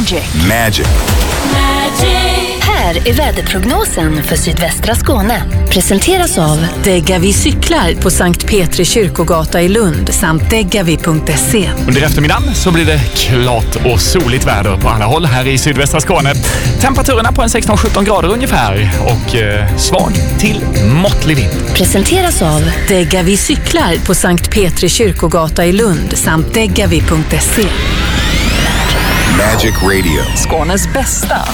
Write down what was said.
Magic. Här är väderprognosen för sydvästra Skåne. Presenteras av Degavi cyklar på Sankt Petri kyrkogata i Lund samt degavi.se. Under eftermiddagen så blir det klart och soligt väder på alla håll här i sydvästra Skåne. Temperaturerna på en 16-17 grader ungefär och svag till måttlig vind. Presenteras av Degavi cyklar på Sankt Petri kyrkogata i Lund samt degavi.se. Magic Radio. Skånes bästa